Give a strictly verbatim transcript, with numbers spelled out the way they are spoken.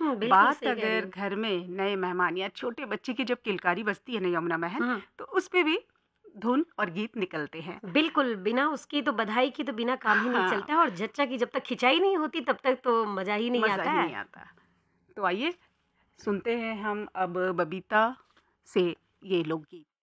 हुँ, बिल्कुल बात सही कह रही अगर हैं। घर में नए मेहमान या छोटे बच्चे की जब किलकारी बजती है ना यमुना महल, हुँ, तो उसपे भी धुन और गीत निकलते हैं। बिल्कुल, बिना उसकी तो बधाई की तो बिना काम ही नहीं हाँ, चलता है और जच्चा की जब तक खिंचाई नहीं होती तब तक तो मज़ा ही नहीं मज़ा आता ही है। नहीं आता। तो आइए सुनते हैं हम अब बबीता से ये लोकगीत।